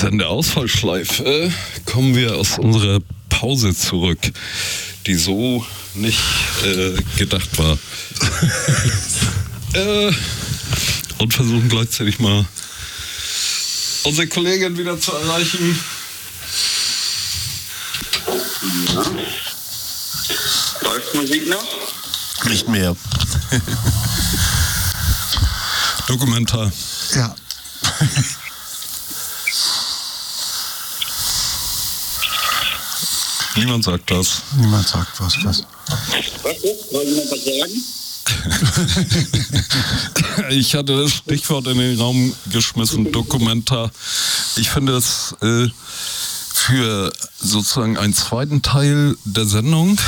In der Ausfallschleife kommen wir aus unserer Pause zurück, die so nicht gedacht war. Und versuchen gleichzeitig mal unsere Kollegin wieder zu erreichen. Ja. Läuft Musik noch? Nicht mehr. Dokumentar. Ja. Niemand sagt das. Niemand sagt was. Was? Wollen Sie noch was sagen? Ich hatte das Stichwort in den Raum geschmissen, Dokumentar. Ich finde das für sozusagen einen zweiten Teil der Sendung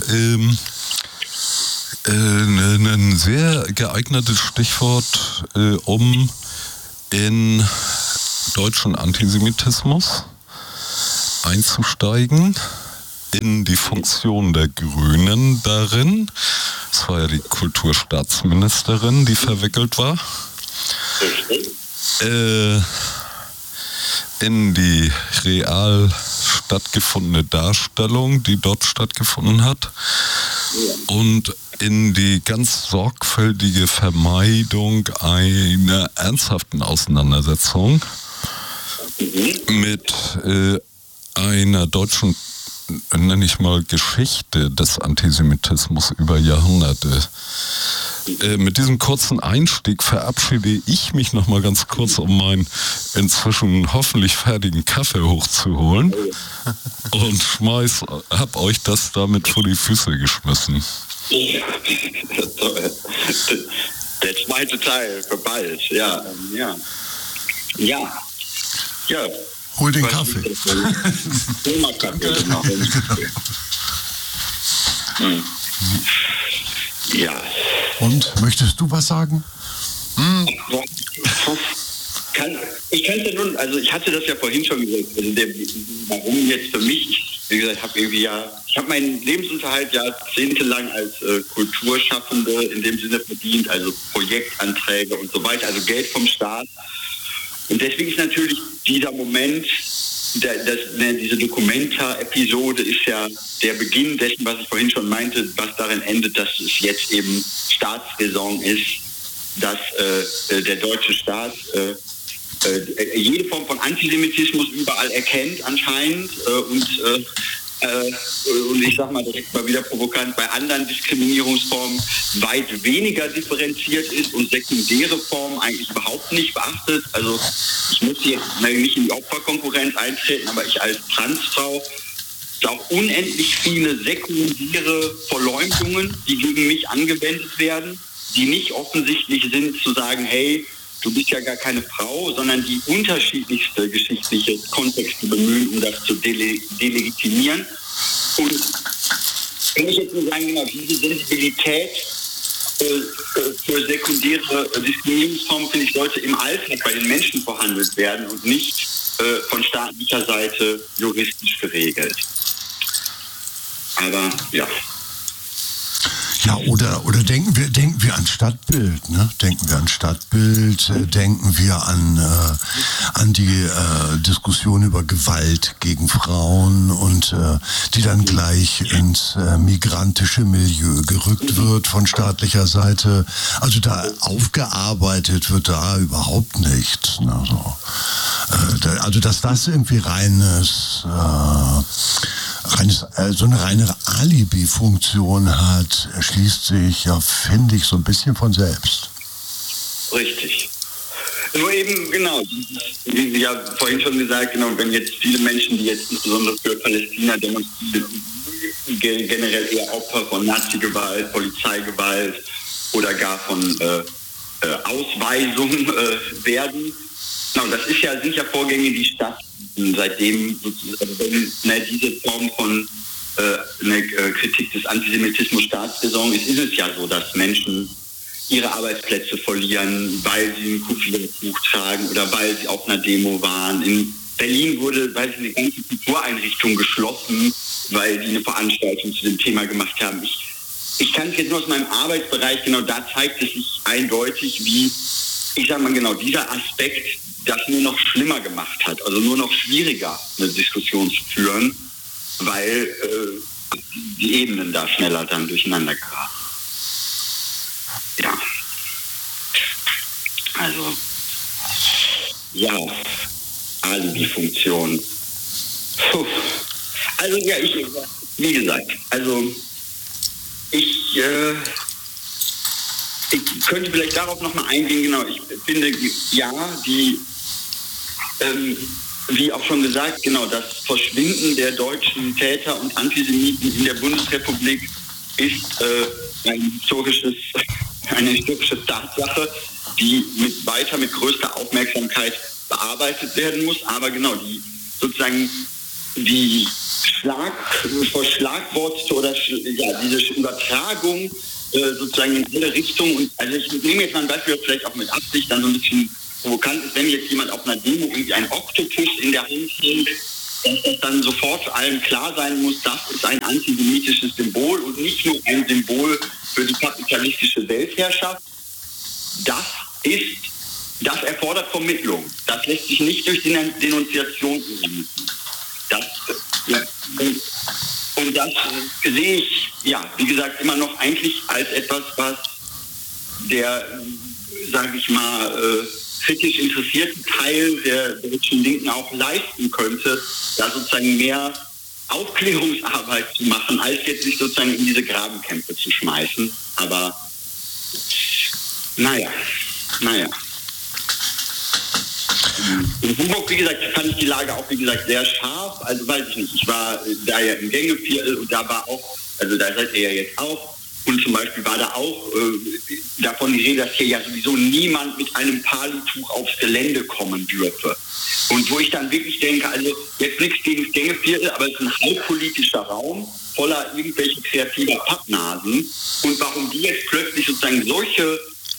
ein sehr geeignetes Stichwort, um in deutschen Antisemitismus einzusteigen, in die Funktion der Grünen darin. Es war ja die Kulturstaatsministerin, die verwickelt war. In die real stattgefundene Darstellung, die dort stattgefunden hat. Und in die ganz sorgfältige Vermeidung einer ernsthaften Auseinandersetzung mit einer deutschen, nenne ich mal, Geschichte des Antisemitismus über Jahrhunderte. Mit diesem kurzen Einstieg verabschiede ich mich noch mal ganz kurz, um meinen inzwischen hoffentlich fertigen Kaffee hochzuholen und hab euch das damit vor die Füße geschmissen. Ja, toll. Der zweite Teil für bald, ja. Hol den Kaffee. Hol mal Kaffee, genau. Ja. Und, möchtest du was sagen? Ich könnte nun, also ich hatte das ja vorhin schon gesagt, also warum jetzt für mich, wie gesagt, ich habe meinen Lebensunterhalt jahrzehntelang als Kulturschaffende in dem Sinne verdient, also Projektanträge und so weiter, also Geld vom Staat. Und deswegen ist natürlich dieser Moment, diese Dokumenta-Episode ist ja der Beginn dessen, was ich vorhin schon meinte, was darin endet, dass es jetzt eben Staatsräson ist, dass der deutsche Staat jede Form von Antisemitismus überall erkennt anscheinend und ich sag mal direkt mal wieder provokant, bei anderen Diskriminierungsformen weit weniger differenziert ist und sekundäre Formen eigentlich überhaupt nicht beachtet. Also ich muss jetzt nicht in die Opferkonkurrenz eintreten, aber ich als Transfrau auch unendlich viele sekundäre Verleumdungen, die gegen mich angewendet werden, die nicht offensichtlich sind zu sagen, hey, du bist ja gar keine Frau, sondern die unterschiedlichste geschichtliche Kontexte bemühen, um das zu delegitimieren. Und wenn ich jetzt nur sagen, genau, diese Sensibilität für sekundäre Diskriminierungsformen, finde ich, sollte im Alltag bei den Menschen verhandelt werden und nicht von staatlicher Seite juristisch geregelt. Aber ja. Ja, oder denken wir an Stadtbild, ne? Denken wir an Stadtbild, denken wir an die Diskussion über Gewalt gegen Frauen und die dann gleich ins migrantische Milieu gerückt wird von staatlicher Seite. Also da aufgearbeitet wird da überhaupt nichts. Ne? Also dass das irgendwie so eine reine Alibi-Funktion hat, erschließt sich ja, finde ich, so ein bisschen von selbst. Richtig. Nur eben, genau, wie Sie ja vorhin schon gesagt, genau, wenn jetzt viele Menschen, die jetzt insbesondere für Palästina demonstrieren, generell eher Opfer von Nazi-Gewalt, Polizeigewalt oder gar von Ausweisung werden. Genau, das sind ja Vorgänge, die stattfinden, seitdem sozusagen, wenn diese Form von Kritik des Antisemitismus Staatsräson ist es ja so, dass Menschen ihre Arbeitsplätze verlieren, weil sie ein Kufiertuch tragen oder weil sie auf einer Demo waren. In Berlin wurde, eine ganze Kultureinrichtung geschlossen, weil die eine Veranstaltung zu dem Thema gemacht haben. Ich kann es jetzt nur aus meinem Arbeitsbereich, genau da zeigt es sich eindeutig, wie ich sag mal genau, dieser Aspekt das nur noch schlimmer gemacht hat, also nur noch schwieriger, eine Diskussion zu führen, weil die Ebenen da schneller dann durcheinander geraten. Ja. Also, ja, Alibi-Funktion. Also, ja, wie gesagt, also, ich könnte vielleicht darauf nochmal eingehen, genau, ich finde, ja, wie auch schon gesagt, genau, das Verschwinden der deutschen Täter und Antisemiten in der Bundesrepublik ist eine historische Tatsache, die mit größter Aufmerksamkeit bearbeitet werden muss. Aber genau, die verschlagwortete oder diese Übertragung sozusagen in alle Richtungen. Und also ich nehme jetzt mal ein Beispiel, das vielleicht auch mit Absicht dann so ein bisschen provokant ist, wenn jetzt jemand auf einer Demo irgendwie einen Oktopus in der Hand hält, dass das dann sofort allen klar sein muss, das ist ein antisemitisches Symbol und nicht nur ein Symbol für die kapitalistische Weltherrschaft. Das erfordert Vermittlung. Das lässt sich nicht durch Denunziation übermitteln. Und das sehe ich, ja, wie gesagt, immer noch eigentlich als etwas, was der, sage ich mal, kritisch interessierten Teil der deutschen Linken auch leisten könnte, da sozusagen mehr Aufklärungsarbeit zu machen, als jetzt sich sozusagen in diese Grabenkämpfe zu schmeißen. Aber naja. In Hamburg, wie gesagt, fand ich die Lage auch, wie gesagt, sehr scharf. Also weiß ich nicht, ich war da ja im Gängeviertel und da war auch, also da seid ihr ja jetzt auch. Und zum Beispiel war da auch davon die Rede, dass hier ja sowieso niemand mit einem Palituch aufs Gelände kommen dürfe. Und wo ich dann wirklich denke, also jetzt nichts gegen das Gängeviertel, aber es ist ein halbpolitischer Raum voller irgendwelcher kreativer Pappnasen. Und warum die jetzt plötzlich sozusagen solche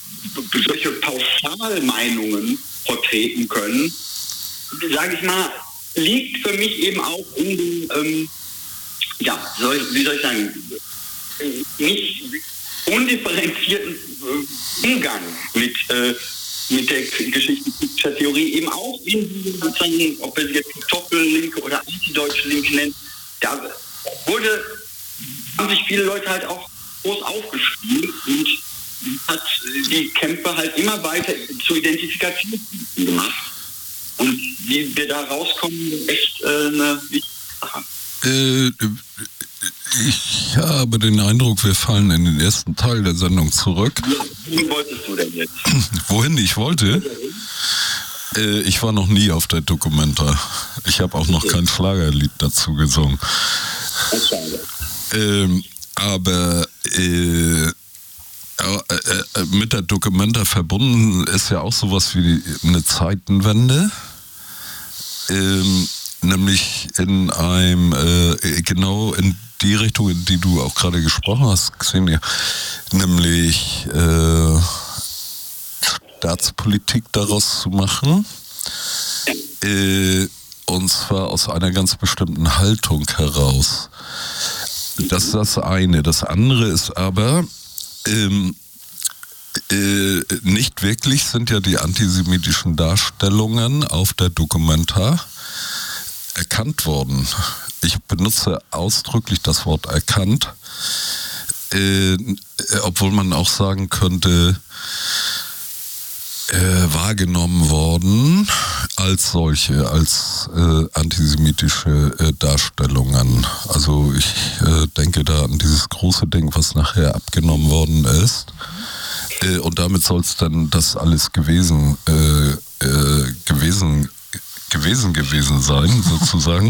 Pauschalmeinungen vertreten können, sage ich mal, liegt für mich eben auch in dem, wie soll ich sagen, nicht undifferenzierten Umgang mit der geschichtlichen Theorie, eben auch in diesem, sozusagen, ob wir sie jetzt Kartoffellinke oder antideutsche Linke nennen, da haben sich viele Leute halt auch groß aufgespielt und hat die Kämpfe halt immer weiter zur Identifikation gemacht. Und wie wir da rauskommen, ist echt eine wichtige Sache. Ich habe den Eindruck, wir fallen in den ersten Teil der Sendung zurück. Ja, wohin wolltest du denn jetzt? Wohin ich wollte? Ich war noch nie auf der Documenta. Ich habe auch noch kein Schlagerlied dazu gesungen. Aber mit der Documenta verbunden ist ja auch sowas wie eine Zeitenwende. Nämlich in einem, genau in die Richtung, in die du auch gerade gesprochen hast, Xenia, nämlich Staatspolitik daraus zu machen, und zwar aus einer ganz bestimmten Haltung heraus. Das ist das eine. Das andere ist aber, nicht wirklich sind ja die antisemitischen Darstellungen auf der Documenta erkannt worden. Ich benutze ausdrücklich das Wort erkannt, obwohl man auch sagen könnte, wahrgenommen worden als solche, als antisemitische Darstellungen. Also ich denke da an dieses große Ding, was nachher abgenommen worden ist. Und damit soll es dann das alles gewesen sein, sozusagen.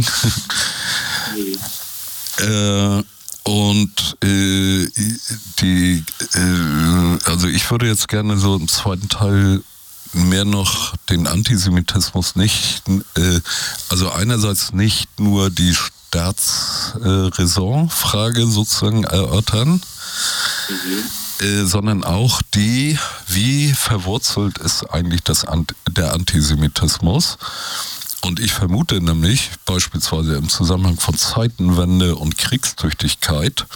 Also ich würde jetzt gerne so im zweiten Teil mehr noch den Antisemitismus nicht, also einerseits nicht nur die Staatsräson-Frage sozusagen erörtern, sondern auch wie verwurzelt ist eigentlich der Antisemitismus. Und ich vermute nämlich, beispielsweise im Zusammenhang von Zeitenwende und Kriegstüchtigkeit,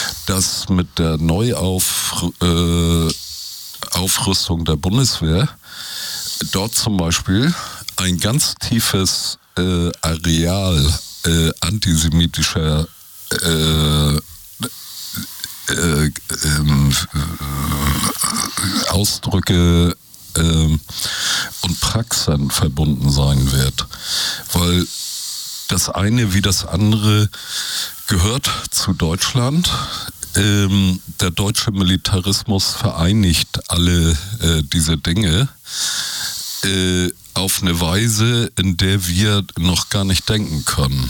dass mit der Aufrüstung der Bundeswehr dort zum Beispiel ein ganz tiefes Areal antisemitischer Ausdrücke und Praxen verbunden sein wird. Weil das eine wie das andere gehört zu Deutschland. Der deutsche Militarismus vereinigt alle diese Dinge auf eine Weise, in der wir noch gar nicht denken können,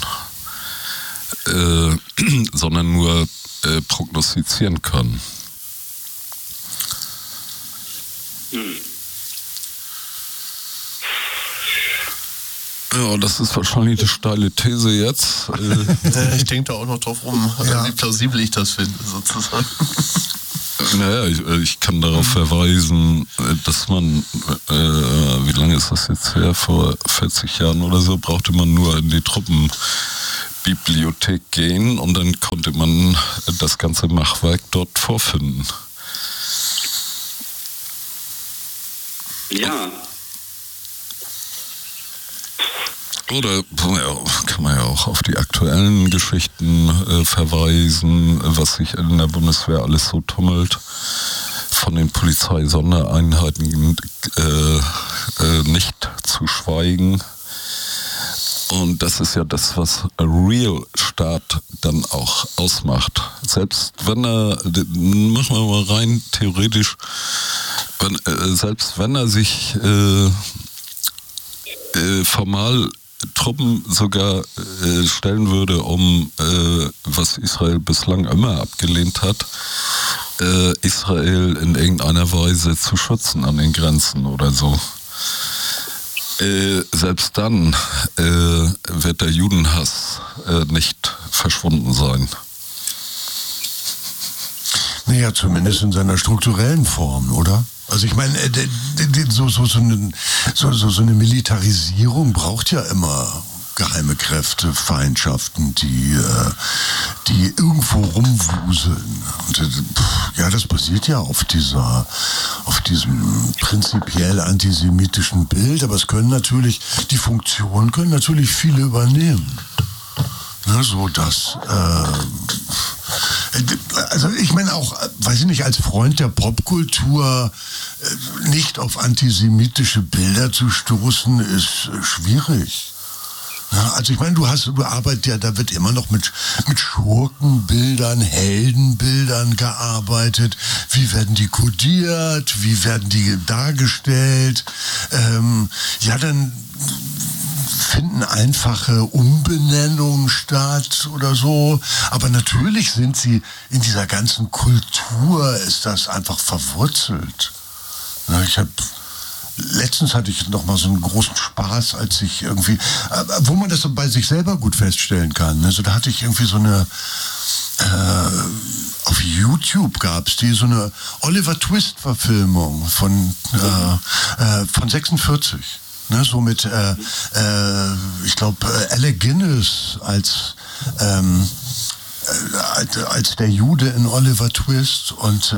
sondern nur prognostizieren können. Ja, das ist wahrscheinlich eine steile These jetzt. Ich denke da auch noch drauf rum, wie plausibel ich das finde, sozusagen. Naja, ich kann darauf verweisen, dass man, wie lange ist das jetzt her? Vor 40 Jahren oder so, brauchte man nur in die Truppenbibliothek gehen und dann konnte man das ganze Machwerk dort vorfinden. Ja. Oder kann man ja auch auf die aktuellen Geschichten verweisen, was sich in der Bundeswehr alles so tummelt. Von den Polizeisondereinheiten nicht zu schweigen. Und das ist ja das, was Real-Staat dann auch ausmacht. Selbst wenn er, machen wir mal rein theoretisch, selbst wenn er sich formal Truppen sogar stellen würde, um, was Israel bislang immer abgelehnt hat, Israel in irgendeiner Weise zu schützen an den Grenzen oder so. Selbst dann wird der Judenhass nicht verschwunden sein. Naja, zumindest in seiner strukturellen Form, oder? Also ich meine, so eine Militarisierung braucht ja immer geheime Kräfte, Feindschaften, die irgendwo rumwuseln. Und ja, das basiert ja auf diesem prinzipiell antisemitischen Bild, aber die Funktionen können natürlich viele übernehmen. Ne, so dass also ich meine auch, weiß ich nicht, als Freund der Popkultur nicht auf antisemitische Bilder zu stoßen, ist schwierig. Ja, also ich meine, du arbeitest ja, da wird immer noch mit Schurkenbildern, Heldenbildern gearbeitet. Wie werden die kodiert? Wie werden die dargestellt? Ja, dann finden einfache Umbenennungen statt oder so. Aber natürlich sind sie in dieser ganzen Kultur, ist das einfach verwurzelt. Ja, letztens hatte ich noch mal so einen großen Spaß, als ich irgendwie, wo man das bei sich selber gut feststellen kann. Also da hatte ich irgendwie so eine, auf YouTube gab es so eine Oliver Twist-Verfilmung von 46. Ne, so mit, ich glaube, Alec Guinness als der Jude in Oliver Twist und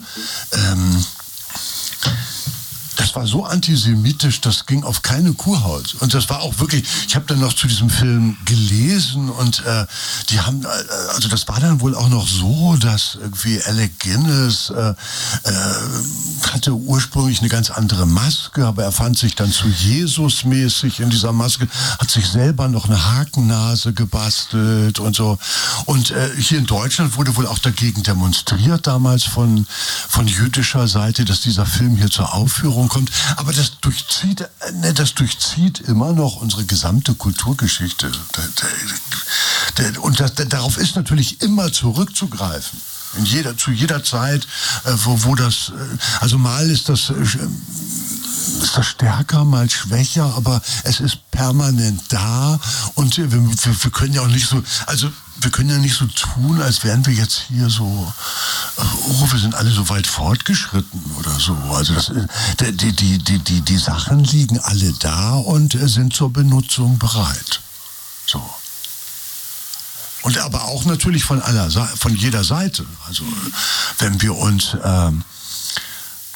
das war so antisemitisch, das ging auf keine Kuhhaut. Und das war auch wirklich, ich habe dann noch zu diesem Film gelesen und die haben, also das war dann wohl auch noch so, dass irgendwie Alec Guinness hatte ursprünglich eine ganz andere Maske, aber er fand sich dann zu Jesus-mäßig in dieser Maske, hat sich selber noch eine Hakennase gebastelt und so. Und hier in Deutschland wurde wohl auch dagegen demonstriert damals von jüdischer Seite, dass dieser Film hier zur Aufführung kommt. Aber das durchzieht immer noch unsere gesamte Kulturgeschichte. Und darauf ist natürlich immer zurückzugreifen. Zu jeder Zeit, wo das, also mal ist das stärker, mal schwächer, aber es ist permanent da und wir können ja auch nicht so, also wir können ja nicht so tun, als wären wir jetzt hier so, wir sind alle so weit fortgeschritten oder so. Also die Sachen liegen alle da und sind zur Benutzung bereit. So. Und aber auch natürlich von jeder Seite. Also wenn wir uns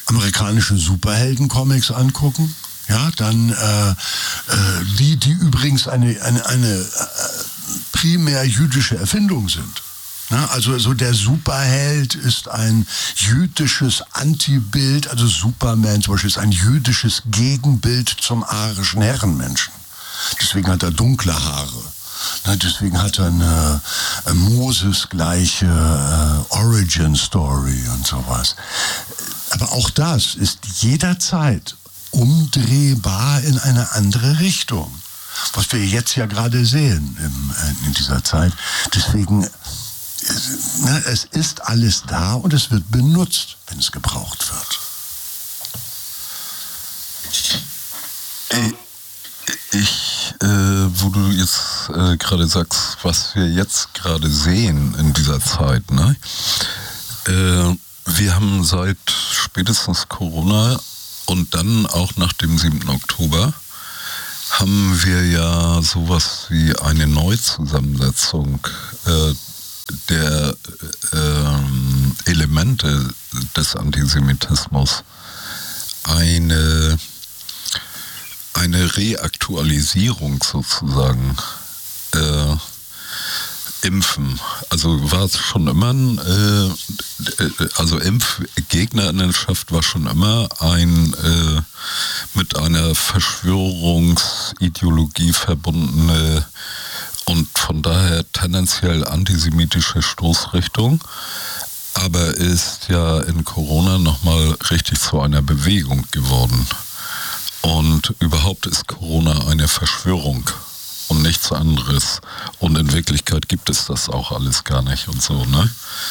amerikanische Superhelden-Comics angucken, ja, dann die übrigens eine primär jüdische Erfindung sind. Ja, also so der Superheld ist ein jüdisches Antibild, also Superman zum Beispiel ist ein jüdisches Gegenbild zum arischen Herrenmenschen. Deswegen hat er dunkle Haare. Deswegen hat er eine Moses-gleiche Origin-Story und sowas. Aber auch das ist jederzeit umdrehbar in eine andere Richtung. Was wir jetzt ja gerade sehen in dieser Zeit. Deswegen, es ist alles da und es wird benutzt, wenn es gebraucht wird. Wo du jetzt gerade sagst, was wir jetzt gerade sehen in dieser Zeit, ne? Wir haben seit spätestens Corona und dann auch nach dem 7. Oktober haben wir ja sowas wie eine Neuzusammensetzung der Elemente des Antisemitismus. Eine Reaktualisierung sozusagen. Impfen. Also war es schon immer also Impfgegnerinnenschaft war schon immer mit einer Verschwörungsideologie verbundene und von daher tendenziell antisemitische Stoßrichtung, aber ist ja in Corona nochmal richtig zu einer Bewegung geworden. Und überhaupt ist Corona eine Verschwörung und nichts anderes. Und in Wirklichkeit gibt es das auch alles gar nicht und so, ne?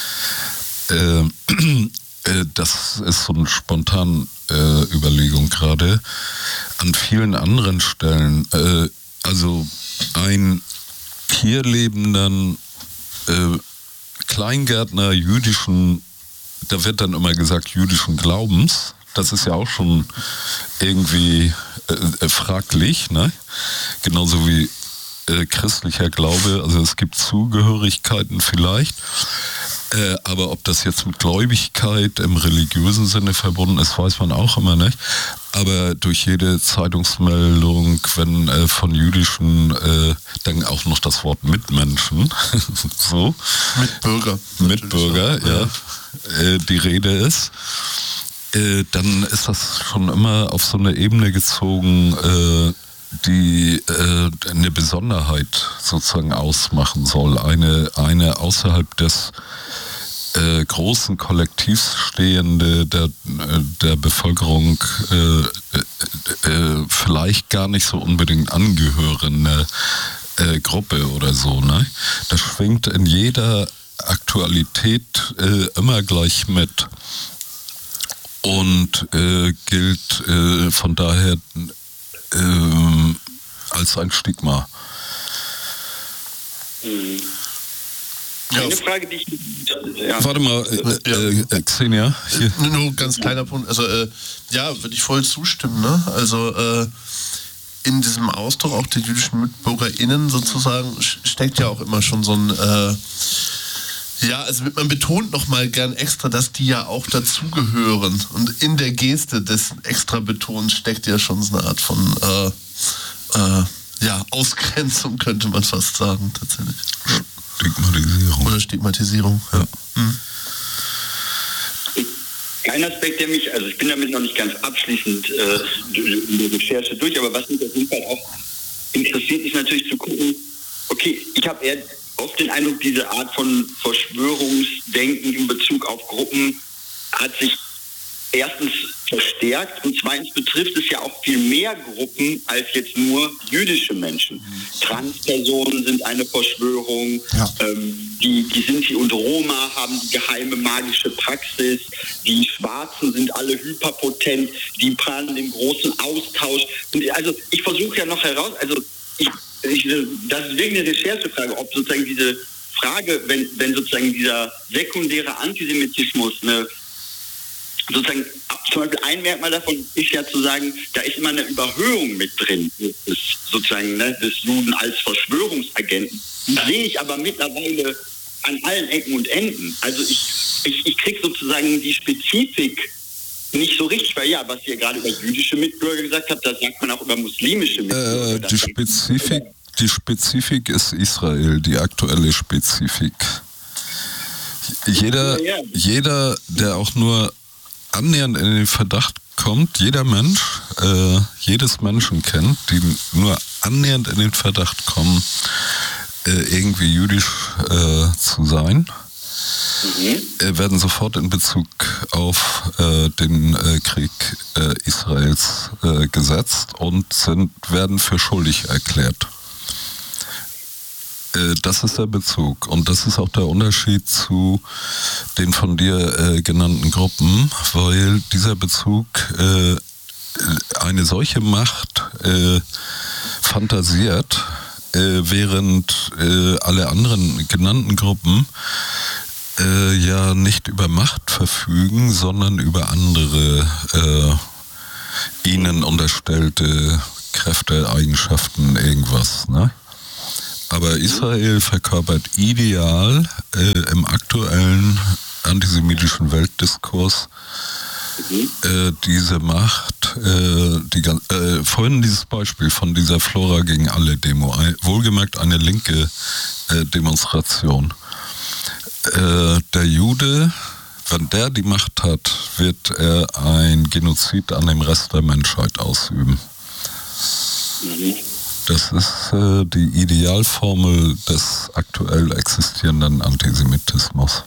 Das ist so eine spontane Überlegung gerade. An vielen anderen Stellen, also ein hier lebenden Kleingärtner jüdischen, da wird dann immer gesagt jüdischen Glaubens, das ist ja auch schon irgendwie fraglich, ne? Genauso wie christlicher Glaube, also es gibt Zugehörigkeiten vielleicht, aber ob das jetzt mit Gläubigkeit im religiösen Sinne verbunden ist, weiß man auch immer nicht. Aber durch jede Zeitungsmeldung, wenn von jüdischen, dann auch noch das Wort Mitmenschen, so. Mitbürger, ja, die Rede ist. Dann ist das schon immer auf so eine Ebene gezogen, die eine Besonderheit sozusagen ausmachen soll. Eine außerhalb des großen Kollektivs stehende, der Bevölkerung vielleicht gar nicht so unbedingt angehörende Gruppe oder so, ne? Das schwingt in jeder Aktualität immer gleich mit. Und gilt von daher als ein Stigma. Eine Frage, die ich... Ja. Warte mal, Xenia. Hier. Nur ganz kleiner Punkt. Also, würde ich voll zustimmen. Ne? Also, in diesem Ausdruck auch der jüdischen MitbürgerInnen sozusagen steckt ja auch immer schon so ein... also man betont nochmal gern extra, dass die ja auch dazugehören. Und in der Geste des extra Betons steckt ja schon so eine Art von Ausgrenzung, könnte man fast sagen, tatsächlich. Stigmatisierung. Oder Stigmatisierung, ja. Ein Aspekt, der mich, also ich bin damit noch nicht ganz abschließend in der Recherche durch, aber was mich auf jeden Fall auch interessiert, ist natürlich zu gucken, okay, ich habe eher oft den Eindruck, diese Art von Verschwörungsdenken in Bezug auf Gruppen hat sich erstens verstärkt und zweitens betrifft es ja auch viel mehr Gruppen als jetzt nur jüdische Menschen. Transpersonen sind eine Verschwörung, die Sinti und Roma haben die geheime magische Praxis, die Schwarzen sind alle hyperpotent, die prahlen den großen Austausch. Und also ich versuche ja noch heraus, das ist wirklich eine Recherchefrage, ob sozusagen diese Frage, wenn sozusagen dieser sekundäre Antisemitismus sozusagen zum Beispiel ein Merkmal davon ist ja zu sagen, da ist immer eine Überhöhung mit drin, des Juden als Verschwörungsagenten. Die sehe ich aber mittlerweile an allen Ecken und Enden. Also ich kriege sozusagen die Spezifik nicht so richtig, weil ja, was ihr gerade über jüdische Mitbürger gesagt habt, das sagt man auch über muslimische Mitbürger. Die Spezifik ist Israel, die aktuelle Spezifik. Jeder, der auch nur annähernd in den Verdacht kommt, jeder Mensch, jedes Menschenkind, die nur annähernd in den Verdacht kommen, irgendwie jüdisch zu sein, werden sofort in Bezug auf den Krieg Israels gesetzt und werden für schuldig erklärt. Das ist der Bezug und das ist auch der Unterschied zu den von dir genannten Gruppen, weil dieser Bezug eine solche Macht fantasiert, während alle anderen genannten Gruppen ja nicht über Macht verfügen, sondern über andere ihnen unterstellte Kräfte, Eigenschaften, irgendwas, ne? Aber Israel verkörpert ideal im aktuellen antisemitischen Weltdiskurs diese Macht, vorhin dieses Beispiel von dieser Flora gegen alle Demo, wohlgemerkt eine linke Demonstration. Der Jude, wenn der die Macht hat, wird er ein Genozid an dem Rest der Menschheit ausüben. Das ist die Idealformel des aktuell existierenden Antisemitismus.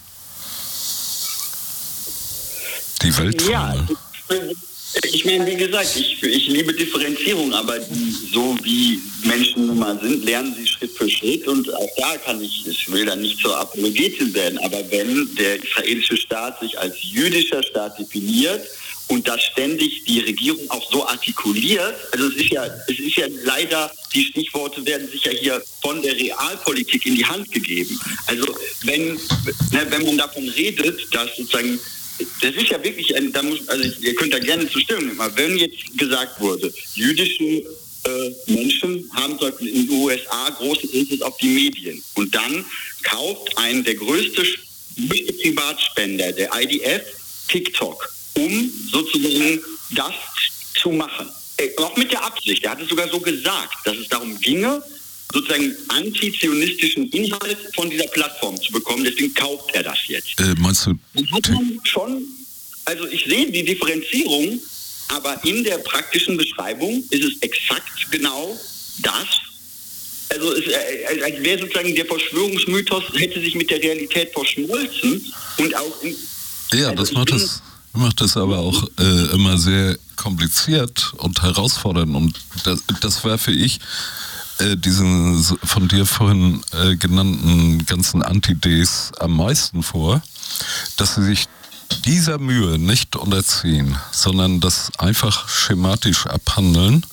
Die Weltformel. Ja, ich meine, wie gesagt, ich liebe Differenzierung, aber so wie Menschen nun mal sind, lernen sie Schritt für Schritt und auch da ich will da nicht zur Apologetin werden, aber wenn der israelische Staat sich als jüdischer Staat definiert und das ständig die Regierung auch so artikuliert, also es ist ja leider, die Stichworte werden sich ja hier von der Realpolitik in die Hand gegeben. Also wenn man davon redet, dass sozusagen, das ist ja wirklich, ihr könnt da gerne zur Stellung nehmen, aber wenn jetzt gesagt wurde, jüdische Menschen haben zum Beispiel in den USA großen Einfluss auf die Medien und dann kauft der größte Privatspender, der IDF, TikTok, um sozusagen das zu machen. Auch mit der Absicht, er hat es sogar so gesagt, dass es darum ginge, sozusagen antizionistischen Inhalt von dieser Plattform zu bekommen, deswegen kauft er das jetzt. Meinst du? Hat man schon, also ich sehe die Differenzierung, aber in der praktischen Beschreibung ist es exakt genau das. Also als wäre sozusagen der Verschwörungsmythos hätte sich mit der Realität verschmolzen und auch das macht es aber auch immer sehr kompliziert und herausfordernd und das werfe ich diesen von dir vorhin genannten ganzen Anti-Ds am meisten vor, dass sie sich dieser Mühe nicht unterziehen, sondern das einfach schematisch abhandeln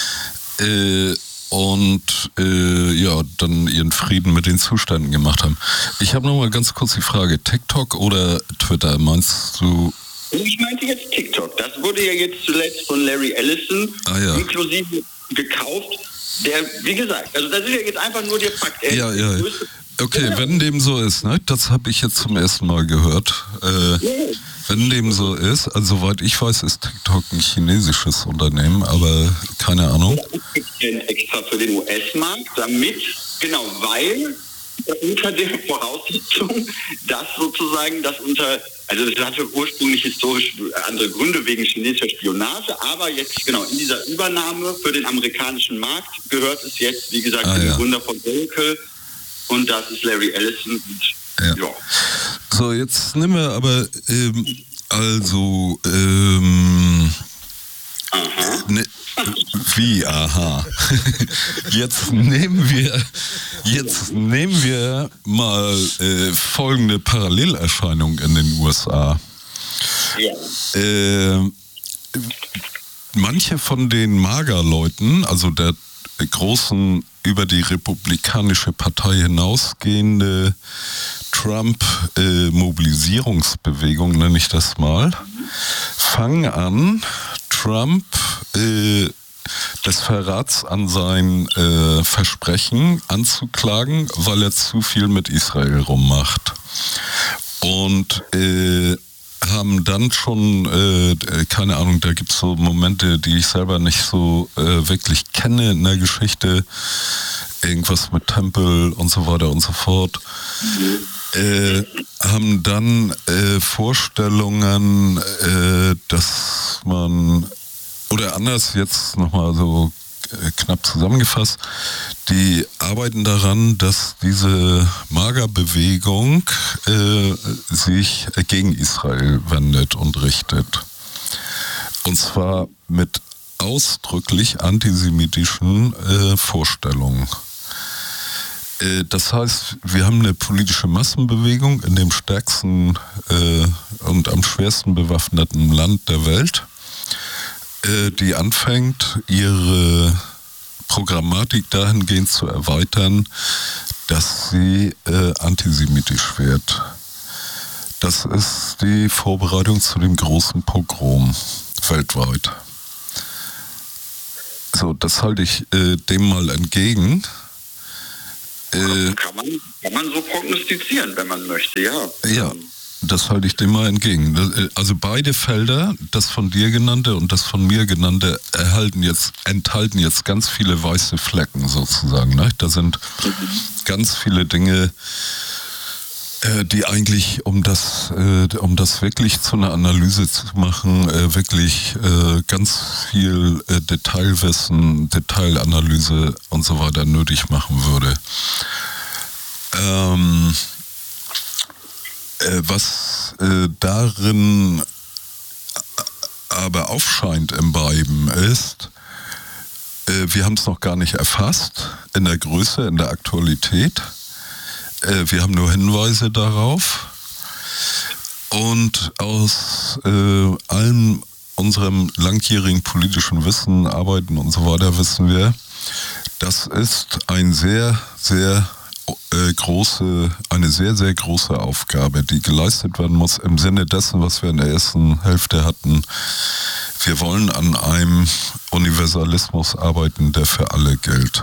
und dann ihren Frieden mit den Zuständen gemacht haben. Ich habe noch mal ganz kurz die Frage, TikTok oder Twitter, meinst du? Ich meinte jetzt TikTok. Das wurde ja jetzt zuletzt von Larry Ellison inklusive gekauft. Der, wie gesagt, also das ist ja jetzt einfach nur der Fakt. Okay, wenn dem so ist, ne? Das habe ich jetzt zum ersten Mal gehört. Wenn dem so ist, also soweit ich weiß, ist TikTok ein chinesisches Unternehmen, aber keine Ahnung. Extra für den US-Markt, weil unter der Voraussetzung, dass sozusagen das hatte ursprünglich historisch andere Gründe wegen chinesischer Spionage, aber jetzt in dieser Übernahme für den amerikanischen Markt gehört es jetzt, wie gesagt, den Gründer von Oracle und das ist Larry Ellison. So, jetzt nehmen wir aber wie, aha. Jetzt nehmen wir mal folgende Parallelerscheinung in den USA. Manche von den MAGA-Leuten, also der großen über die Republikanische Partei hinausgehende Trump-Mobilisierungsbewegung, nenne ich das mal, fangen an, Trump des Verrats an sein Versprechen anzuklagen, weil er zu viel mit Israel rummacht. Und haben dann schon, keine Ahnung, da gibt es so Momente, die ich selber nicht so wirklich kenne in der Geschichte, irgendwas mit Tempel und so weiter und so fort, haben dann Vorstellungen, dass man, oder anders jetzt nochmal so knapp zusammengefasst, die arbeiten daran, dass diese Maga-Bewegung sich gegen Israel wendet und richtet. Und zwar mit ausdrücklich antisemitischen Vorstellungen. Das heißt, wir haben eine politische Massenbewegung in dem stärksten und am schwersten bewaffneten Land der Welt, die anfängt, ihre Programmatik dahingehend zu erweitern, dass sie antisemitisch wird. Das ist die Vorbereitung zu dem großen Pogrom weltweit. So, das halte ich dem mal entgegen. Kann man so prognostizieren, wenn man möchte, ja. Ja. Das halte ich dem mal entgegen. Also beide Felder, das von dir genannte und das von mir genannte, enthalten jetzt ganz viele weiße Flecken sozusagen. Ne? Da sind ganz viele Dinge, die eigentlich, um das wirklich zu einer Analyse zu machen, wirklich ganz viel Detailwissen, Detailanalyse und so weiter nötig machen würde. Was darin aber aufscheint im beiden ist, wir haben es noch gar nicht erfasst in der Größe, in der Aktualität. Wir haben nur Hinweise darauf. Und aus allem unserem langjährigen politischen Wissen, Arbeiten und so weiter wissen wir, das ist eine sehr, sehr große Aufgabe, die geleistet werden muss im Sinne dessen, was wir in der ersten Hälfte hatten. Wir wollen an einem Universalismus arbeiten, der für alle gilt.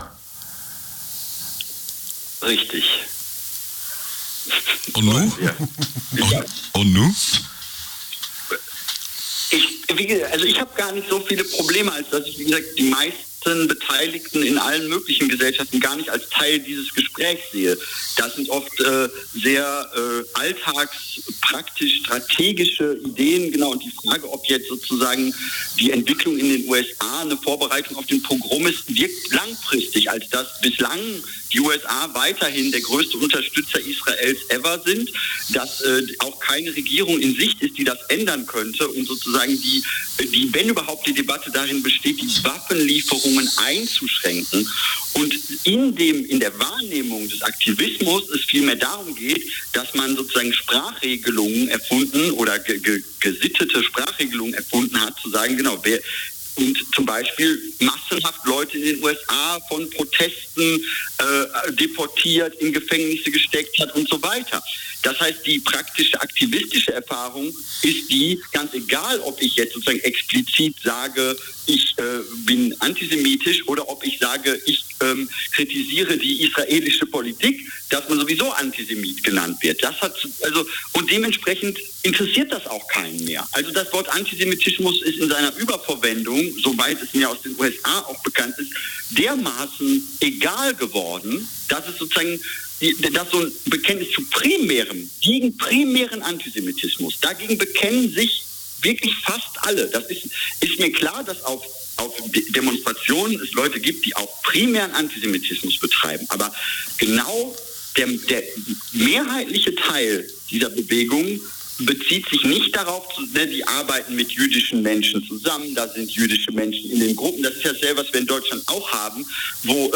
Richtig. Und nun? Ja. Und nun? Ich habe gar nicht so viele Probleme, als dass ich, wie gesagt, die meisten Beteiligten in allen möglichen Gesellschaften gar nicht als Teil dieses Gesprächs sehe. Das sind oft sehr alltagspraktisch strategische Ideen, genau. Und die Frage, ob jetzt sozusagen die Entwicklung in den USA eine Vorbereitung auf den Pogrom ist, wirkt langfristig, als dass bislang die USA weiterhin der größte Unterstützer Israels ever sind, dass auch keine Regierung in Sicht ist, die das ändern könnte und sozusagen die, wenn überhaupt die Debatte darin besteht, die Waffenlieferungen einzuschränken. Und in der Wahrnehmung des Aktivismus es vielmehr darum geht, dass man sozusagen Sprachregelungen erfunden oder gesittete Sprachregelungen erfunden hat, zu sagen, genau, und zum Beispiel massenhaft Leute in den USA von Protesten deportiert, in Gefängnisse gesteckt hat und so weiter. Das heißt, die praktische aktivistische Erfahrung ist die, ganz egal, ob ich jetzt sozusagen explizit sage, ich bin antisemitisch oder ob ich sage, ich kritisiere die israelische Politik, dass man sowieso Antisemit genannt wird. Und dementsprechend interessiert das auch keinen mehr. Also das Wort Antisemitismus ist in seiner Überverwendung, soweit es mir aus den USA auch bekannt ist, dermaßen egal geworden, dass es sozusagen dass so ein Bekenntnis zu gegen primären Antisemitismus, dagegen bekennen sich wirklich fast alle. Das ist mir klar, dass auf Demonstrationen es Leute gibt, die auch primären Antisemitismus betreiben. Aber genau der mehrheitliche Teil dieser Bewegung bezieht sich nicht darauf, die arbeiten mit jüdischen Menschen zusammen, da sind jüdische Menschen in den Gruppen. Das ist ja dasselbe, was wir in Deutschland auch haben, wo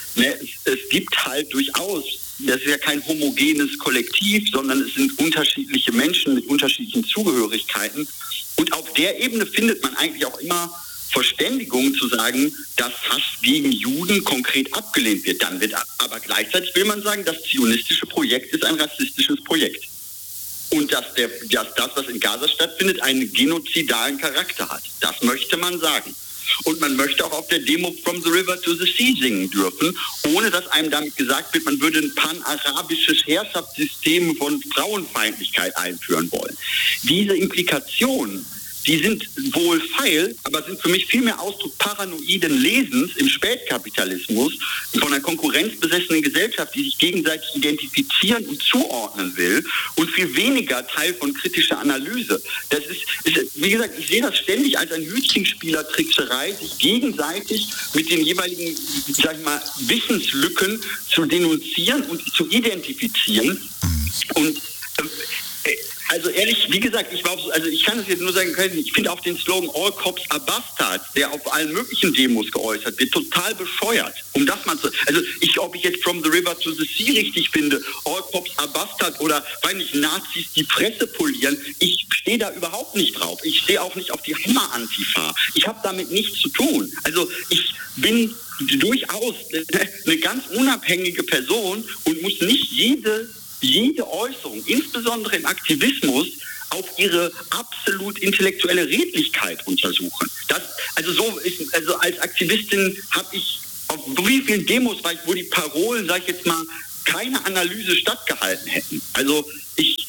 es gibt halt durchaus, das ist ja kein homogenes Kollektiv, sondern es sind unterschiedliche Menschen mit unterschiedlichen Zugehörigkeiten. Und auf der Ebene findet man eigentlich auch immer Verständigung zu sagen, dass Hass gegen Juden konkret abgelehnt wird. Dann wird aber gleichzeitig will man sagen, das zionistische Projekt ist ein rassistisches Projekt. Und dass das, was in Gaza stattfindet, einen genozidalen Charakter hat. Das möchte man sagen. Und man möchte auch auf der Demo From the River to the Sea singen dürfen, ohne dass einem damit gesagt wird, man würde ein pan-arabisches Herrschaftssystem von Frauenfeindlichkeit einführen wollen. Diese Implikationen, die sind wohl feil, aber sind für mich viel mehr Ausdruck paranoiden Lesens im Spätkapitalismus von einer konkurrenzbesessenen Gesellschaft, die sich gegenseitig identifizieren und zuordnen will und viel weniger Teil von kritischer Analyse. Das ist, wie gesagt, ich sehe das ständig als ein Hütchenspielertrickserei, sich gegenseitig mit den jeweiligen, sag ich mal, Wissenslücken zu denunzieren und zu identifizieren. Und also ehrlich, wie gesagt, ich kann es jetzt nur sagen, ich finde auch den Slogan All Cops are Bastards, der auf allen möglichen Demos geäußert wird, total bescheuert. Um das mal zu, ob ich jetzt From the River to the Sea richtig finde, All Cops are Bastards oder, weil nicht Nazis die Presse polieren, ich stehe da überhaupt nicht drauf. Ich stehe auch nicht auf die Hammer-Antifa. Ich habe damit nichts zu tun. Also ich bin durchaus eine ganz unabhängige Person und muss nicht jede Äußerung, insbesondere im Aktivismus, auf ihre absolut intellektuelle Redlichkeit untersuchen. Als Aktivistin habe ich, auf wie vielen Demos war ich, wo die Parolen, sag ich jetzt mal, keine Analyse stattgehalten hätten. Also ich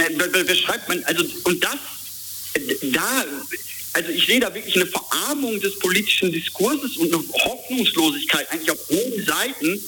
sehe da wirklich eine Verarmung des politischen Diskurses und eine Hoffnungslosigkeit eigentlich auf beiden Seiten,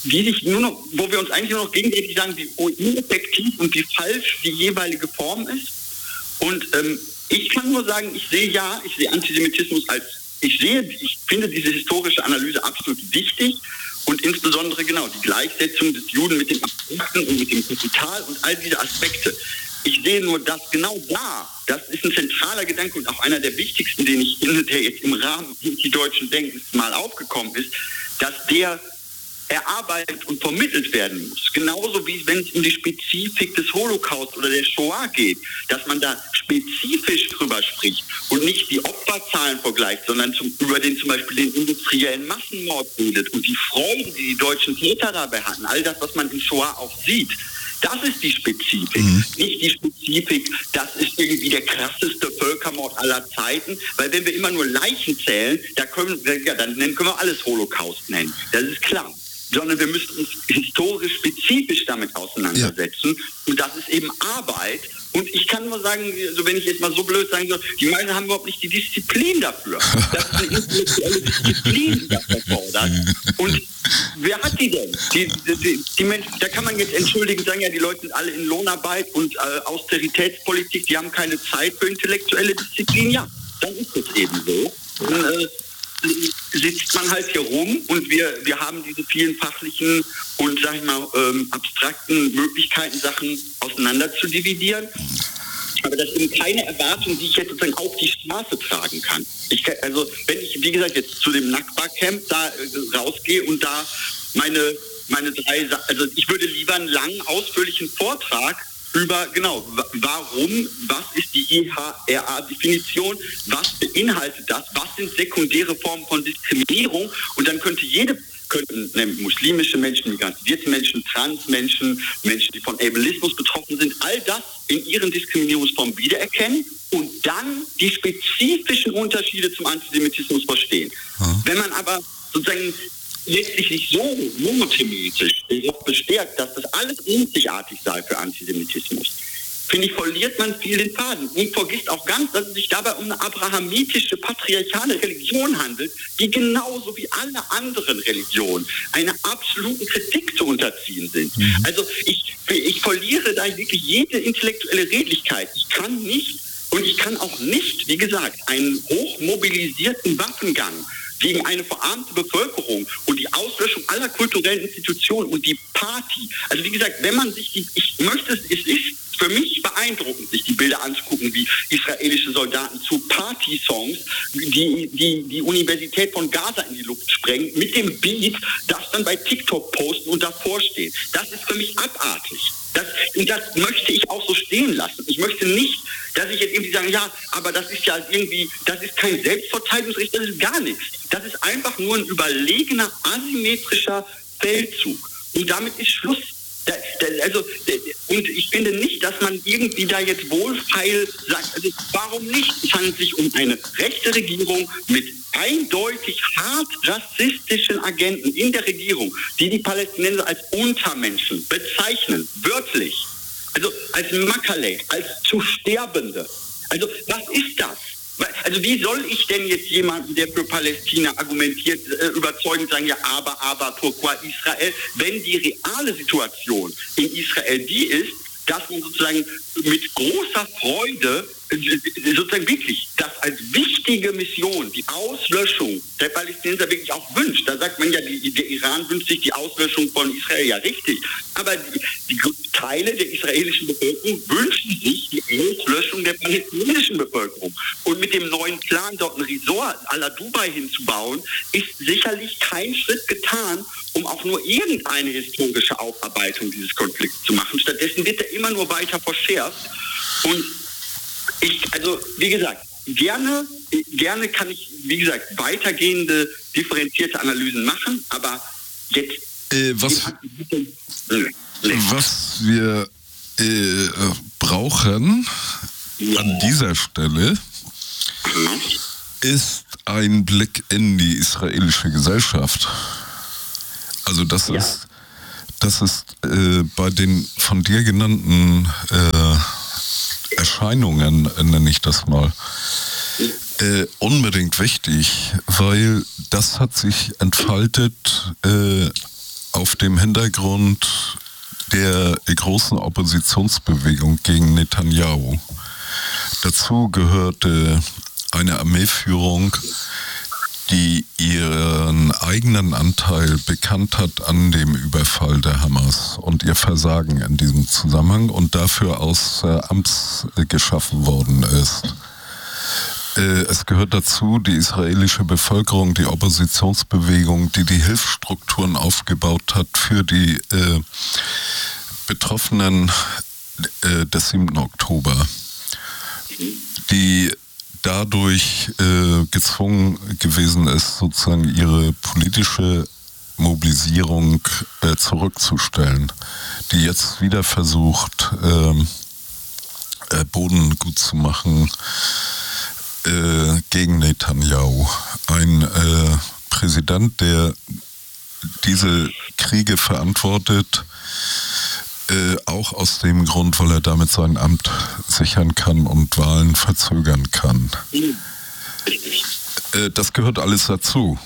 wo wir uns eigentlich nur noch gegenseitig sagen, wie ineffektiv und wie falsch die jeweilige Form ist. Und ich kann nur sagen, ich sehe Antisemitismus ich finde diese historische Analyse absolut wichtig und insbesondere genau die Gleichsetzung des Juden mit dem Abstrakten und mit dem Kapital und all diese Aspekte. Ich sehe nur, dass genau das ist ein zentraler Gedanke und auch einer der wichtigsten, der jetzt im Rahmen des deutschen Denkens mal aufgekommen ist, dass der erarbeitet und vermittelt werden muss. Genauso wie wenn es um die Spezifik des Holocaust oder der Shoah geht, dass man da spezifisch drüber spricht und nicht die Opferzahlen vergleicht, sondern über zum Beispiel den industriellen Massenmord redet und die Freude, die die deutschen Täter dabei hatten, all das, was man in Shoah auch sieht. Das ist die Spezifik. Nicht die Spezifik, das ist irgendwie der krasseste Völkermord aller Zeiten, weil wenn wir immer nur Leichen zählen, dann können wir alles Holocaust nennen. Das ist klar. Sondern wir müssen uns historisch spezifisch damit auseinandersetzen. Ja. Und das ist eben Arbeit. Und ich kann nur sagen, also wenn ich jetzt mal so blöd sagen soll, die meisten haben überhaupt nicht die Disziplin dafür. Das ist eine intellektuelle Disziplin, die das erfordert. Und wer hat die denn? Die Menschen, da kann man jetzt entschuldigend sagen, ja, die Leute sind alle in Lohnarbeit und Austeritätspolitik, die haben keine Zeit für intellektuelle Disziplin. Ja, dann ist es eben so. Und, sitzt man halt hier rum und wir haben diese vielen fachlichen und, sag ich mal, abstrakten Möglichkeiten, Sachen auseinander zu dividieren. Aber das sind keine Erwartungen, die ich jetzt sozusagen auf die Straße tragen kann. Wenn ich, wie gesagt, jetzt zu dem Nakba-Camp da rausgehe und da meine drei, ich würde lieber einen langen, ausführlichen Vortrag über, warum, was ist die IHRA-Definition, was beinhaltet das, was sind sekundäre Formen von Diskriminierung und dann könnten muslimische Menschen, migrantierte Menschen, Transmenschen, Menschen, die von Ableismus betroffen sind, all das in ihren Diskriminierungsformen wiedererkennen und dann die spezifischen Unterschiede zum Antisemitismus verstehen. Wenn man aber sozusagen letztlich nicht so monothematisch bestärkt, dass das alles einzigartig sei für Antisemitismus, finde ich, verliert man viel den Faden und vergisst auch ganz, dass es sich dabei um eine abrahamitische, patriarchale Religion handelt, die genauso wie alle anderen Religionen einer absoluten Kritik zu unterziehen sind. Also ich verliere da wirklich jede intellektuelle Redlichkeit. Ich kann auch nicht, wie gesagt, einen hochmobilisierten Waffengang gegen eine verarmte Bevölkerung und die Auslöschung aller kulturellen Institutionen und die Party. Also wie gesagt, es ist für mich beeindruckend, sich die Bilder anzugucken, wie israelische Soldaten zu Party-Songs die Universität von Gaza in die Luft sprengen, mit dem Beat, das dann bei TikTok posten und davor stehen. Das ist für mich abartig. Das möchte ich auch so stehen lassen. Ich möchte nicht, dass ich jetzt irgendwie sage, ja, aber das ist kein Selbstverteidigungsrecht, das ist gar nichts. Das ist einfach nur ein überlegener, asymmetrischer Feldzug. Und damit ist Schluss. Und ich finde nicht, dass man irgendwie da jetzt wohlfeil sagt, also warum nicht? Es handelt sich um eine rechte Regierung mit eindeutig hart rassistischen Agenten in der Regierung, die die Palästinenser als Untermenschen bezeichnen, wörtlich. Also als Makaleh, als zu Sterbende. Also was ist das? Also wie soll ich denn jetzt jemanden, der für Palästina argumentiert, überzeugend sagen, ja, aber, pourquoi Israel, wenn die reale Situation in Israel die ist, dass man sozusagen mit großer Freude sozusagen wirklich das als wichtige Mission, die Auslöschung der Palästinenser wirklich auch wünscht. Da sagt man ja, der Iran wünscht sich die Auslöschung von Israel, ja richtig. Aber die Teile der israelischen Bevölkerung wünschen sich die Auslöschung der palästinensischen Bevölkerung. Und mit dem neuen Plan, dort ein Resort à la Dubai hinzubauen, ist sicherlich kein Schritt getan, um auch nur irgendeine historische Aufarbeitung dieses Konflikts zu machen. Stattdessen wird er immer nur weiter verschärft. Und also wie gesagt, gerne kann ich, wie gesagt, weitergehende, differenzierte Analysen machen, aber jetzt... Was wir brauchen an dieser Stelle ist ein Blick in die israelische Gesellschaft. Also das ist bei den von dir genannten Erscheinungen, nenne ich das mal, unbedingt wichtig, weil das hat sich entfaltet auf dem Hintergrund der großen Oppositionsbewegung gegen Netanyahu. Dazu gehörte eine Armeeführung, die ihren eigenen Anteil bekannt hat an dem Überfall der Hamas und ihr Versagen in diesem Zusammenhang und dafür außer Amts geschaffen worden ist. Es gehört dazu die israelische Bevölkerung, die Oppositionsbewegung, die Hilfsstrukturen aufgebaut hat für die Betroffenen des 7. Oktober, die dadurch gezwungen gewesen ist, sozusagen ihre politische Mobilisierung zurückzustellen, die jetzt wieder versucht, Boden gut zu machen gegen Netanyahu. Ein Präsident, der diese Kriege verantwortet, auch aus dem Grund, weil er damit sein Amt sichern kann und Wahlen verzögern kann. Das gehört alles dazu.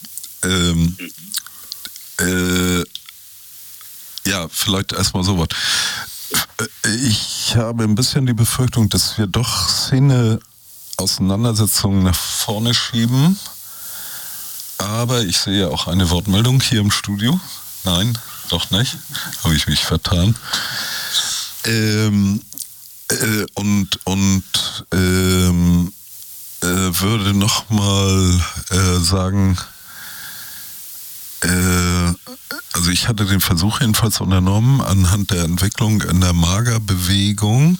Ja, vielleicht erstmal so was. Ich habe ein bisschen die Befürchtung, dass wir doch Szene-Auseinandersetzungen nach vorne schieben. Aber ich sehe auch eine Wortmeldung hier im Studio. Nein, doch nicht. Habe ich mich vertan. Würde nochmal sagen, also ich hatte den Versuch jedenfalls unternommen, anhand der Entwicklung in der Magerbewegung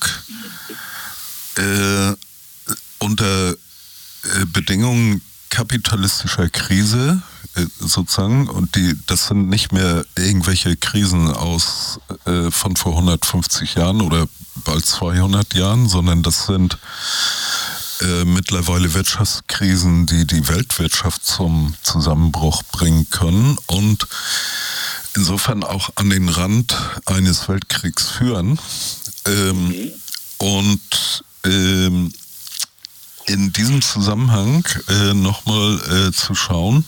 unter Bedingungen kapitalistischer Krise sozusagen, und das sind nicht mehr irgendwelche Krisen von vor 150 Jahren oder bald 200 Jahren, sondern das sind mittlerweile Wirtschaftskrisen, die die Weltwirtschaft zum Zusammenbruch bringen können und insofern auch an den Rand eines Weltkriegs führen. In diesem Zusammenhang nochmal zu schauen,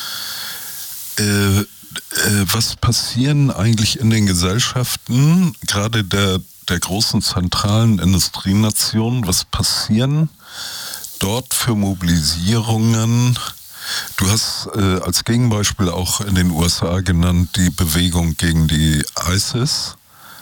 was passieren eigentlich in den Gesellschaften, gerade der großen zentralen Industrienationen, was passieren dort für Mobilisierungen? Du hast als Gegenbeispiel auch in den USA genannt die Bewegung gegen die ISIS,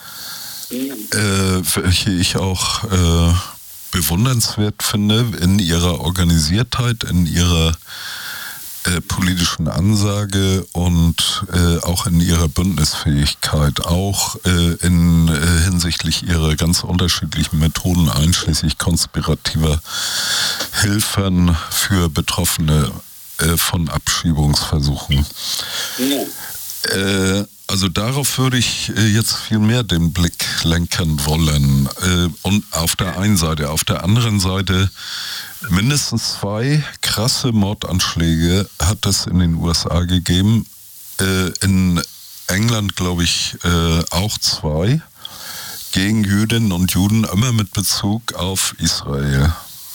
welche ich auch bewundernswert finde in ihrer Organisiertheit, in ihrer politischen Ansage und auch in ihrer Bündnisfähigkeit, auch hinsichtlich ihrer ganz unterschiedlichen Methoden, einschließlich konspirativer Hilfen für Betroffene von Abschiebungsversuchen. Also Also darauf würde ich jetzt viel mehr den Blick lenken wollen. Und auf der einen Seite. Auf der anderen Seite, mindestens 2 krasse Mordanschläge hat es in den USA gegeben. In England, glaube ich, auch 2. Gegen Jüdinnen und Juden, immer mit Bezug auf Israel.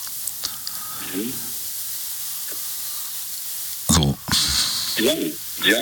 So. Ja.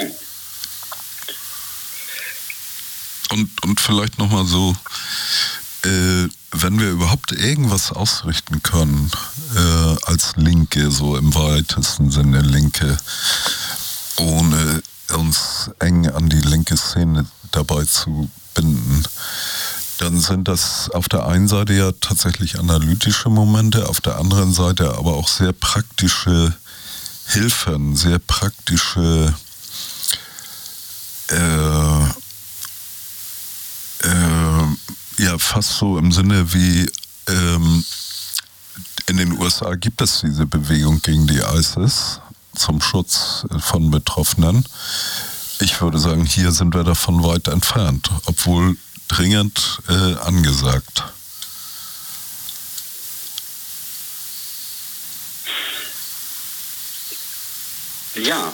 Und vielleicht nochmal so, wenn wir überhaupt irgendwas ausrichten können, als Linke, so im weitesten Sinne Linke, ohne uns eng an die linke Szene dabei zu binden, dann sind das auf der einen Seite ja tatsächlich analytische Momente, auf der anderen Seite aber auch sehr praktische Hilfen, sehr praktische ja, fast so im Sinne wie in den USA gibt es diese Bewegung gegen die ISIS zum Schutz von Betroffenen. Ich würde sagen, hier sind wir davon weit entfernt, obwohl dringend angesagt. Ja.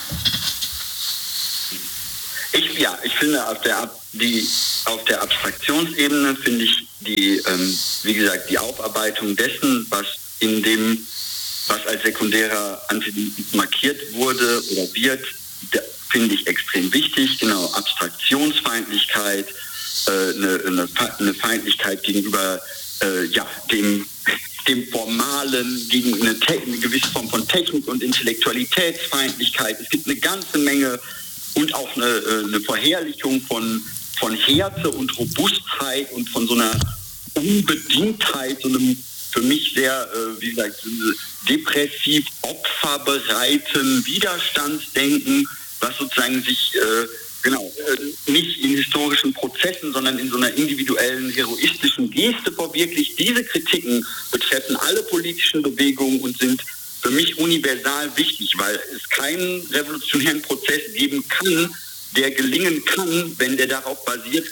Ich finde auf der Abstraktionsebene finde ich wie gesagt, die Aufarbeitung dessen, was als sekundärer Antisemitismus markiert wurde oder wird, finde ich extrem wichtig. Genau, Abstraktionsfeindlichkeit, eine Feindlichkeit gegenüber dem Formalen, gegen eine gewisse Form von Technik und Intellektualitätsfeindlichkeit. Es gibt eine ganze Menge und auch eine Verherrlichung von Härte und Robustheit und von so einer Unbedingtheit, so einem für mich sehr, wie gesagt, depressiv opferbereiten Widerstandsdenken, was sozusagen sich nicht in historischen Prozessen, sondern in so einer individuellen, heroistischen Geste verwirklicht. Diese Kritiken betreffen alle politischen Bewegungen und sind für mich universal wichtig, weil es keinen revolutionären Prozess geben kann, der gelingen kann, wenn der darauf basiert,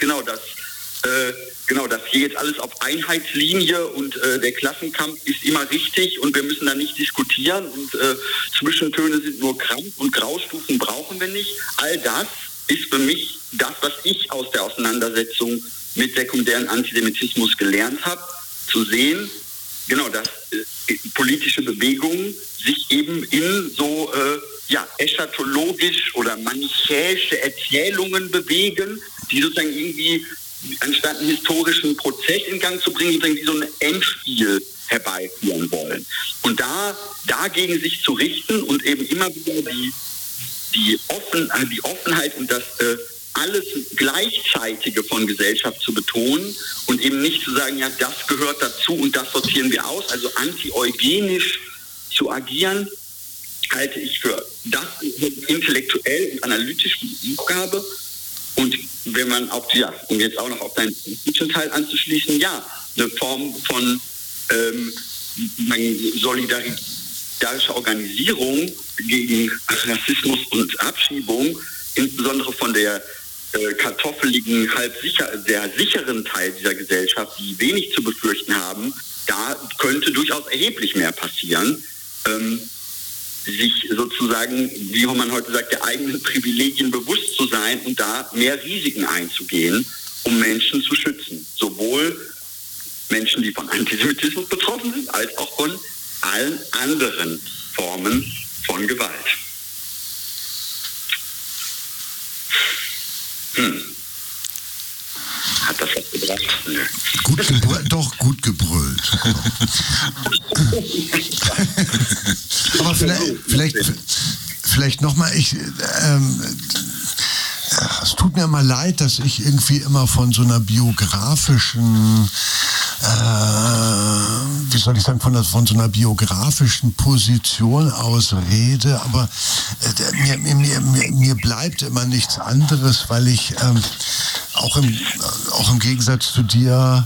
dass hier jetzt alles auf Einheitslinie und der Klassenkampf ist immer richtig und wir müssen da nicht diskutieren und Zwischentöne sind nur Krampf und Graustufen brauchen wir nicht. All das ist für mich das, was ich aus der Auseinandersetzung mit sekundären Antisemitismus gelernt habe, zu sehen, dass politische Bewegungen sich eben in so eschatologisch oder manichäische Erzählungen bewegen, die sozusagen irgendwie anstatt einen historischen Prozess in Gang zu bringen, sozusagen wie so ein Endspiel herbeiführen wollen. Und dagegen sich zu richten und eben immer wieder die Offenheit und das alles Gleichzeitige von Gesellschaft zu betonen und eben nicht zu sagen, ja, das gehört dazu und das sortieren wir aus, also anti-eugenisch zu agieren, halte ich für das intellektuell und analytisch die Aufgabe. Und wenn man um jetzt auch noch auf deinen politischen Teil anzuschließen, eine Form von solidarischer Organisierung gegen Rassismus und Abschiebung, insbesondere von der kartoffeligen, sehr sicheren Teil dieser Gesellschaft, die wenig zu befürchten haben, da könnte durchaus erheblich mehr passieren. Sich sozusagen, wie man heute sagt, der eigenen Privilegien bewusst zu sein und da mehr Risiken einzugehen, um Menschen zu schützen. Sowohl Menschen, die von Antisemitismus betroffen sind, als auch von allen anderen Formen von Gewalt. Hat das was gebracht? Nö. Gut gebrüllt. Aber vielleicht nochmal, es tut mir mal leid, dass ich irgendwie immer von so einer biografischen, von so einer biografischen Position aus rede, aber mir bleibt immer nichts anderes, weil ich auch im Gegensatz zu dir,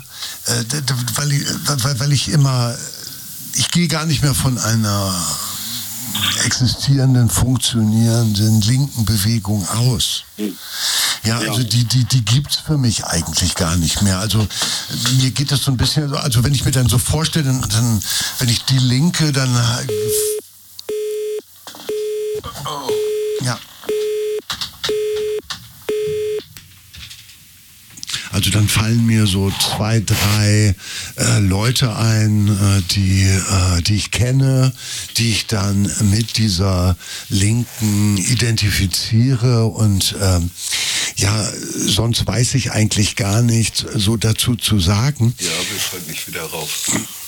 weil ich gehe gar nicht mehr von einer existierenden, funktionierenden linken Bewegung aus. Ja, also die gibt's für mich eigentlich gar nicht mehr. Also mir geht das so ein bisschen, also wenn ich mir dann so vorstelle, dann wenn ich die Linke, dann ja. Also dann fallen mir so 2, 3 Leute ein, die ich kenne, die ich dann mit dieser Linken identifiziere und ja, sonst weiß ich eigentlich gar nichts so dazu zu sagen. Ja, wir fallen nicht wieder rauf.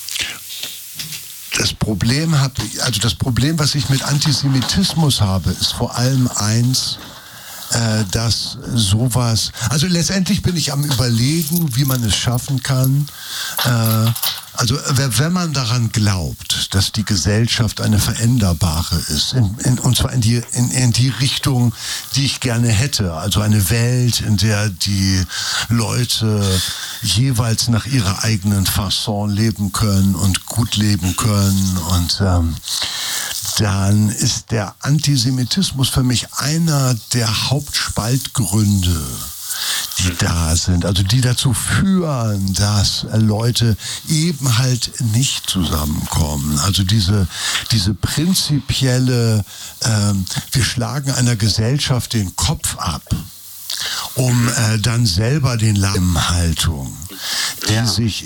Das Problem, was ich mit Antisemitismus habe, ist vor allem eins, dass sowas, also letztendlich bin ich am Überlegen, wie man es schaffen kann, also wenn man daran glaubt, dass die Gesellschaft eine veränderbare ist, und zwar in die Richtung, die ich gerne hätte, also eine Welt, in der die Leute jeweils nach ihrer eigenen Fasson leben können und gut leben können und dann ist der Antisemitismus für mich einer der Hauptspaltgründe, die da sind, also die dazu führen, dass Leute eben halt nicht zusammenkommen. Also diese prinzipielle, wir schlagen einer Gesellschaft den Kopf ab, um dann selber den Haltung, die sich